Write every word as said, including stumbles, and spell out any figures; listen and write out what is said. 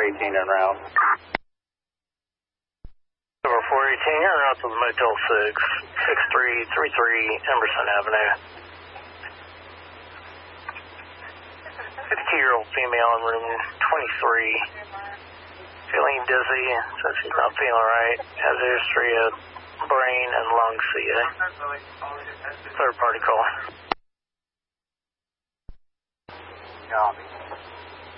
eighteen en route. Number four eighteen, en route to the Motel six, six three three three Emerson Avenue. fifty-two-year-old female in room twenty-three. Feeling dizzy, says she's not feeling right. Has a history of brain and lung C A. Third party call. Copy.